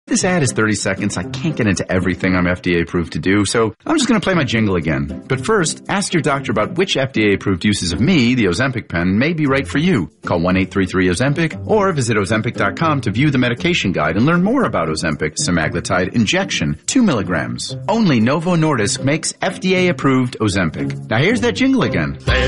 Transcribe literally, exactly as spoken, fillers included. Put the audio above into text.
This ad is thirty seconds. I can't get into everything I'm F D A approved to do, so I'm just going to play my jingle again. But first, ask your doctor about which F D A approved uses of me, the Ozempic pen, may be right for you. Call one eight three three Ozempic or visit Ozempic dot com to view the medication guide and learn more about Ozempic semaglutide injection, two milligrams. Only Novo Nordisk makes F D A approved Ozempic. Now here's that jingle again. There's